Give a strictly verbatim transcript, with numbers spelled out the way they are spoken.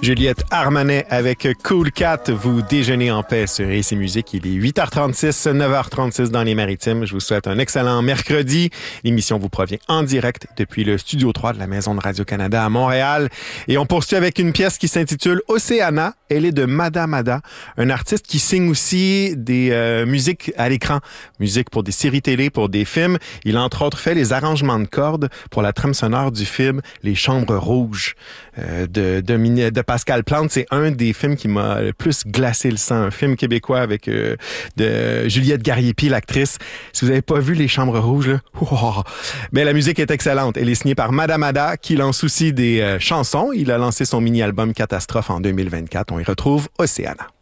Juliette Armanet avec Cool Cat. Vous déjeunez en paix sur R C Musique. Il est huit heures trente-six, neuf heures trente-six dans les Maritimes. Je vous souhaite un excellent mercredi. L'émission vous provient en direct depuis le Studio trois de la Maison de Radio-Canada à Montréal. Et on poursuit avec une pièce qui s'intitule Océana. Elle est de Mada Mada, un artiste qui signe aussi des euh, musiques à l'écran, musique pour des séries télé, pour des films. Il a entre autres fait les arrangements de cordes pour la trame sonore du film Les Chambres Rouges euh, de, de, de Pascal Plante. C'est un des films qui m'a le plus glacé le sang. Un film québécois avec euh, de Juliette Gariepi, l'actrice. Si vous n'avez pas vu Les Chambres Rouges, là, oh, mais la musique est excellente. Elle est signée par Mada Mada, qui lance aussi des euh, chansons. Il a lancé son mini-album Catastrophe en deux mille vingt-quatre. On y retrouve Océana.